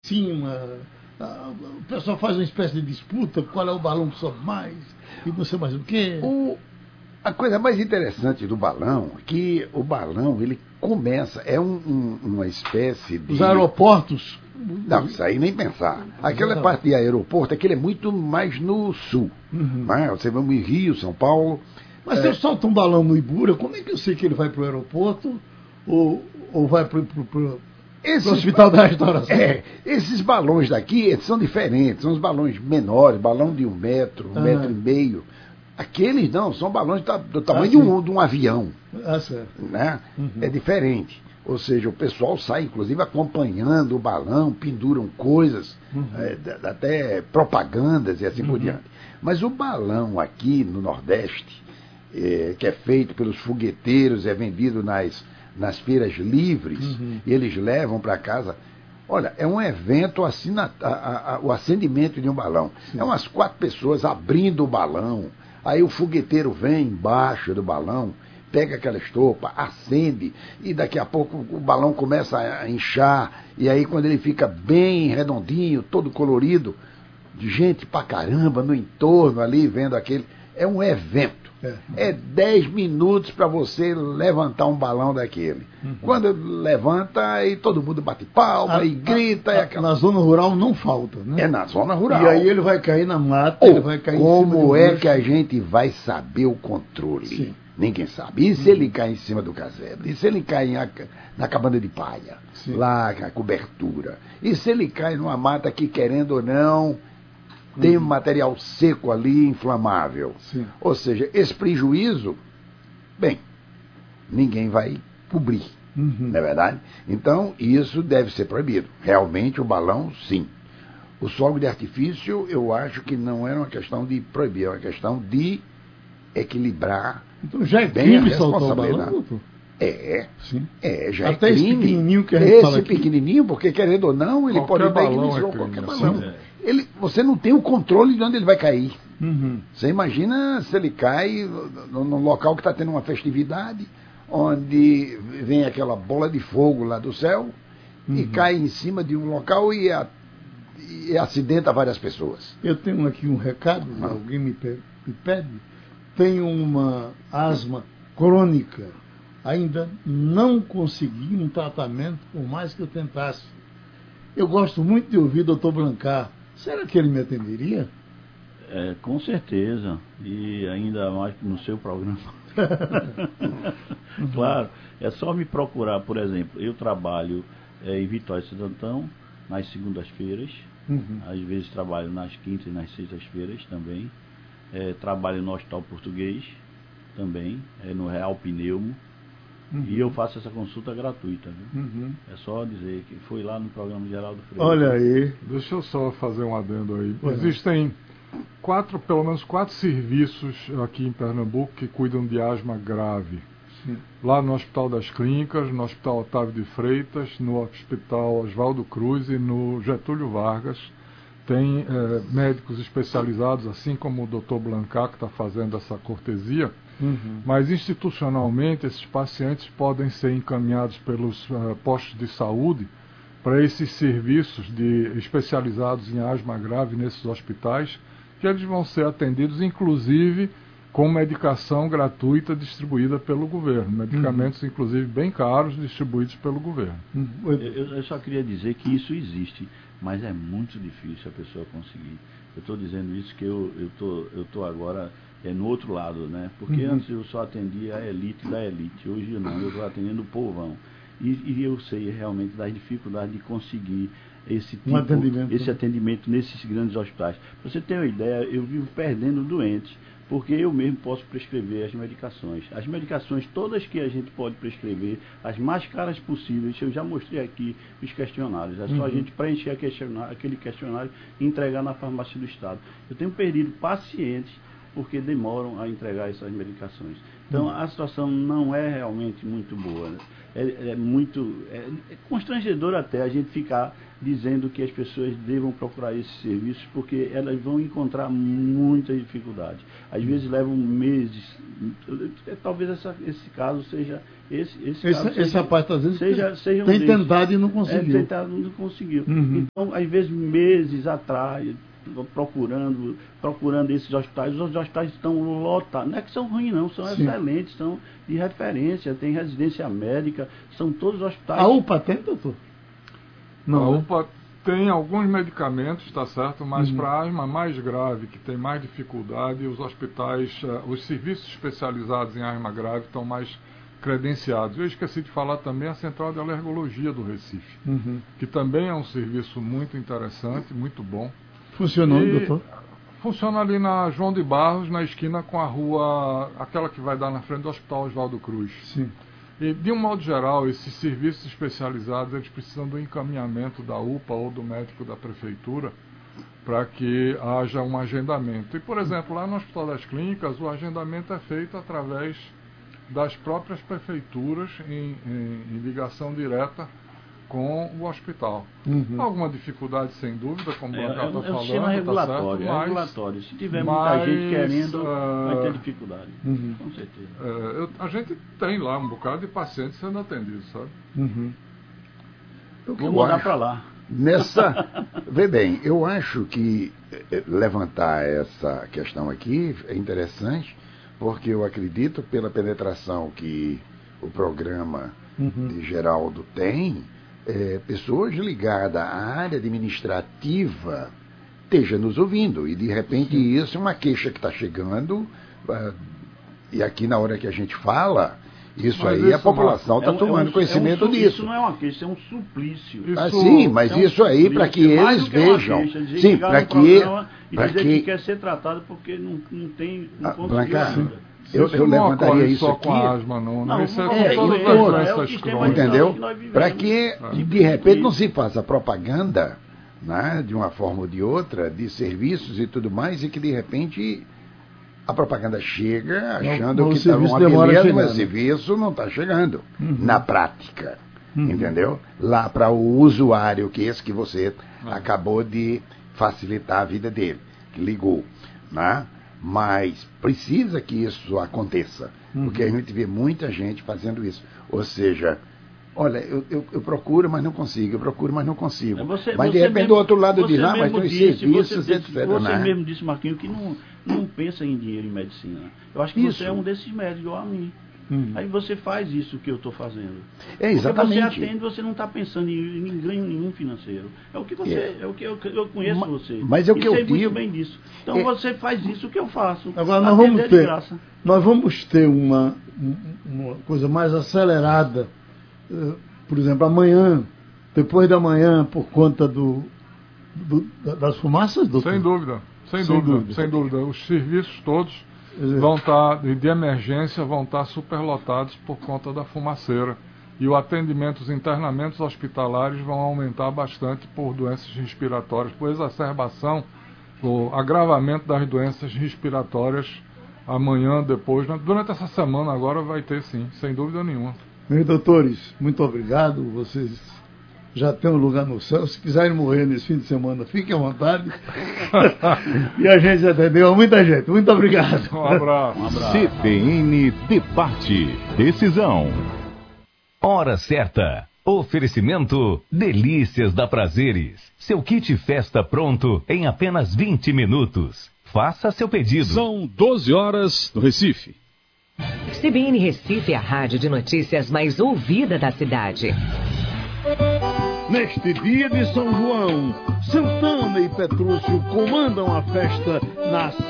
cima, o pessoal faz uma espécie de disputa, qual é o balão que sobe mais, e não sei mais o quê. A coisa mais interessante do balão é que o balão, ele começa, uma espécie de... Os aeroportos... Não, isso aí nem pensar. Aquela parte de aeroporto, aquele é muito mais no sul. Né? Você vai em Rio, São Paulo... Mas se eu solto um balão no Ibura, como é que eu sei que ele vai para o aeroporto ou vai para o Hospital da Restauração? Esses balões daqui são diferentes, são os balões menores, balão de 1 metro, 1,5 metro. Aqueles não, são balões do tamanho de um avião. Certo. Né? É diferente. Ou seja, o pessoal sai, inclusive, acompanhando o balão, penduram coisas, até propagandas e assim por diante. Mas o balão aqui no Nordeste, que é feito pelos fogueteiros, é vendido nas feiras livres, e eles levam para casa. Olha, é um evento assim, o acendimento de um balão. Sim. É umas 4 pessoas abrindo o balão, aí o fogueteiro vem embaixo do balão, pega aquela estopa, acende, e daqui a pouco o balão começa a inchar, e aí quando ele fica bem redondinho, todo colorido, de gente pra caramba no entorno ali, vendo aquele... É um evento. É 10 minutos para você levantar um balão daquele. Quando levanta, aí todo mundo bate palma e grita. Na zona rural não falta, né? É na zona rural. E aí ele vai cair na mata, ele vai cair em cima Como é que a gente vai saber o controle? Sim. Ninguém sabe. E se ele cair em cima do casebre? E se ele cair na cabana de palha? Sim. Lá, na cobertura? E se ele cai numa mata que, querendo ou não, tem um material seco ali, inflamável? Sim. Ou seja, esse prejuízo, bem, ninguém vai cobrir, não é verdade? Então, isso deve ser proibido. Realmente, o balão, sim. O fogo de artifício, eu acho que não era uma questão de proibir, é uma questão de equilibrar. Então já é crime soltar o balão, doutor? Sim. Já até é crime. Esse pequenininho que a gente fala aqui. Pequenininho, porque querendo ou não, ele pode dar ignição, qualquer balão. Você não tem o controle de onde ele vai cair. Você imagina se ele cai num local que está tendo uma festividade, onde vem aquela bola de fogo lá do céu e cai em cima de um local e acidenta várias pessoas. Eu tenho aqui um recado, alguém me pede. Tenho uma asma crônica. Ainda não consegui um tratamento, por mais que eu tentasse. Eu gosto muito de ouvir o Dr. Blancar. Será que ele me atenderia? Com certeza. E ainda mais no seu programa. Claro, é só me procurar, por exemplo, eu trabalho em Vitória de Santo Antão, nas segundas-feiras. Às vezes trabalho nas quintas e nas sextas-feiras também. Trabalho no Hospital Português também, no Real Pneumo. E eu faço essa consulta gratuita, viu? É só dizer que foi lá no programa Geraldo Freire. Olha aí. Deixa eu só fazer um adendo aí. Existem pelo menos 4 serviços aqui em Pernambuco que cuidam de asma grave. Sim. Lá no Hospital das Clínicas, no Hospital Otávio de Freitas, no Hospital Oswaldo Cruz e no Getúlio Vargas. Tem médicos especializados, assim como o Dr. Blancar, que está fazendo essa cortesia. Mas institucionalmente esses pacientes podem ser encaminhados pelos postos de saúde para esses serviços especializados em asma grave nesses hospitais, que eles vão ser atendidos inclusive com medicação gratuita distribuída pelo governo, medicamentos inclusive bem caros distribuídos pelo governo. Eu só queria dizer que isso existe, mas é muito difícil a pessoa conseguir. Eu estou dizendo isso que eu tô agora no outro lado, né? Porque antes eu só atendia a elite da elite, hoje não, eu estou atendendo o povão. E eu sei realmente das dificuldades de conseguir esse atendimento nesses grandes hospitais. Para você ter uma ideia, eu vivo perdendo doentes, porque eu mesmo posso prescrever as medicações. As medicações todas que a gente pode prescrever, as mais caras possíveis, eu já mostrei aqui os questionários. É só a gente preencher aquele questionário e entregar na farmácia do Estado. Eu tenho perdido pacientes porque demoram a entregar essas medicações. Então, a situação não é realmente muito boa. Né? É constrangedor até a gente ficar dizendo que as pessoas devam procurar esses serviços, porque elas vão encontrar muita dificuldade. Às vezes levam meses. Talvez esse caso seja... Essa parte, às vezes, seja tem tentado e não conseguiu. Não conseguiu. Então, às vezes, meses atrás, procurando esses hospitais, os hospitais estão lotados. Não é que são ruins, não, são excelentes, são de referência, tem residência médica, são todos hospitais. A UPA tem, doutor? Não, a UPA tem alguns medicamentos, tá certo, mas para asma mais grave, que tem mais dificuldade, os hospitais, os serviços especializados em asma grave estão mais credenciados. Eu esqueci de falar também a Central de Alergologia do Recife, que também é um serviço muito interessante, muito bom. Funcionando, doutor? Funciona ali na João de Barros, na esquina com a rua, aquela que vai dar na frente do Hospital Oswaldo Cruz. Sim. E, de um modo geral, esses serviços especializados, eles precisam do encaminhamento da UPA ou do médico da prefeitura para que haja um agendamento. E, por exemplo, lá no Hospital das Clínicas, o agendamento é feito através das próprias prefeituras em ligação direta com o hospital. Alguma dificuldade, sem dúvida, como o Branca está falando, sistema regulatório, tá certo, regulatório. Se tiver muita gente querendo, vai ter dificuldade. Com certeza. A gente tem lá um bocado de pacientes sendo atendidos, sabe? Vou mudar para lá. Vê bem, eu acho que levantar essa questão aqui é interessante, porque eu acredito, pela penetração que o programa de Geraldo tem, pessoas ligadas à área administrativa estejam nos ouvindo. E, de repente, isso é uma queixa que está chegando. E aqui, na hora que a gente fala, a população está tomando conhecimento disso. Isso não é uma queixa, é um suplício. Sim, mas isso aí, para que eles vejam. Sim, para que quer ser tratado porque não conseguiu ainda. Eu levantaria isso aqui. Com a asma, não. Isso é com todas as doenças crônicas. Entendeu? Para que, de repente, não se faça propaganda, né, de uma forma ou de outra, de serviços e tudo mais, e que, de repente, a propaganda chega achando que está uma beleza, mas o serviço não está chegando na prática. Entendeu? Lá para o usuário, que esse que você acabou de facilitar a vida dele, que ligou, né? Mas precisa que isso aconteça, porque a gente vê muita gente fazendo isso. Ou seja, olha, eu procuro, mas não consigo, eu procuro, mas não consigo. Mas de repente do outro lado diz, mas tem os serviços, etc. Você mesmo disse, Marquinhos, que não pensa em dinheiro em medicina. Eu acho que você é um desses médicos, igual a mim. Aí você faz isso que eu estou fazendo. Exatamente. Porque você atende, você não está pensando em ganho nenhum financeiro. É o que você, é o que eu conheço você. Mas é o que eu sei digo. muito bem disso. Então você faz isso que eu faço. Agora nós vamos ter uma coisa mais acelerada, por exemplo, amanhã, depois da manhã, por conta das fumaças, doutor? Sem dúvida. Os serviços todos vão estar, de emergência, vão estar superlotados por conta da fumaceira. E o atendimento, os internamentos hospitalares vão aumentar bastante por doenças respiratórias, por exacerbação, por agravamento das doenças respiratórias amanhã, depois. Durante essa semana agora vai ter, sim, sem dúvida nenhuma. Meus doutores, muito obrigado. Vocês já têm um lugar no céu. Se quiserem morrer nesse fim de semana, fiquem à vontade. E a gente atendeu muita gente. Muito obrigado. Um abraço. CBN Debate. Decisão. Hora certa. Oferecimento Delícias da Prazeres. Seu kit festa pronto em apenas 20 minutos. Faça seu pedido. São 12 horas no Recife. CBN Recife é a rádio de notícias mais ouvida da cidade. Neste dia de São João, Santana e Petrúcio comandam a festa na